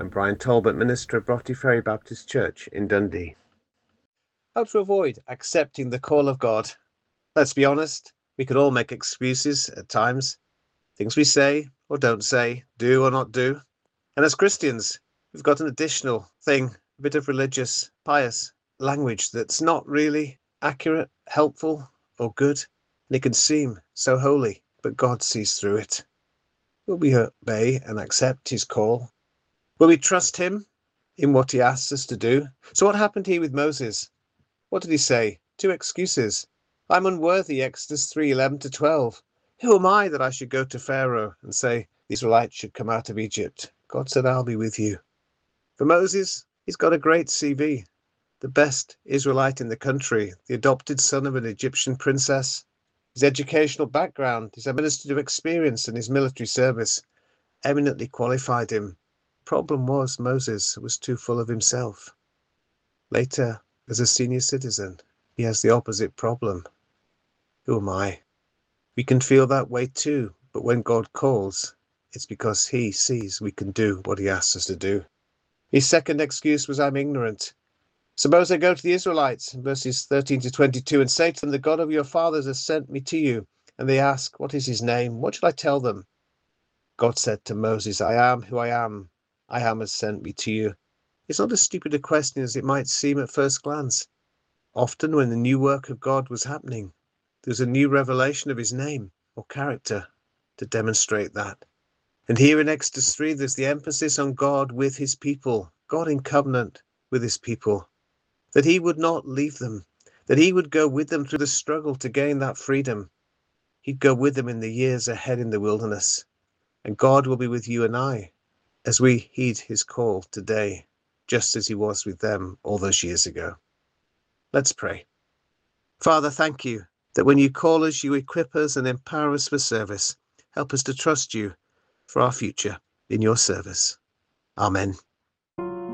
I'm Brian Talbot, minister of Broughty Ferry Baptist Church in Dundee. How to avoid accepting the call of God. Let's be honest, we could all make excuses at times. Things we say or don't say, do or not do. And as Christians, we've got an additional thing, a bit of religious, pious language that's not really accurate, helpful, or good. And it can seem so holy, but God sees through it. Will we obey and accept his call? Will we trust him in what he asks us to do? So what happened here with Moses? What did he say? Two excuses. I'm unworthy, Exodus 3:11-12. Who am I that I should go to Pharaoh and say, the Israelites should come out of Egypt? God said, I'll be with you. For Moses, he's got a great CV. The best Israelite in the country, the adopted son of an Egyptian princess. His educational background, his administrative experience, and his military service eminently qualified him. Problem was, Moses was too full of himself. Later, as a senior citizen, he has the opposite problem. Who am I? We can feel that way too, but when God calls, it's because he sees we can do what he asks us to do. His second excuse was, I'm ignorant. Suppose I go to the Israelites, verses 13-22, and say to them, the God of your fathers has sent me to you. And they ask, what is his name? What shall I tell them? God said to Moses, I am who I am. I am has sent me to you. It's not as stupid a question as it might seem at first glance. Often when the new work of God was happening, there was a new revelation of his name or character to demonstrate that. And here in Exodus 3, there's the emphasis on God with his people, God in covenant with his people, that he would not leave them, that he would go with them through the struggle to gain that freedom. He'd go with them in the years ahead in the wilderness. And God will be with you and I as we heed his call today, just as he was with them all those years ago. Let's pray. Father, thank you that when you call us, you equip us and empower us for service. Help us to trust you for our future in your service. Amen.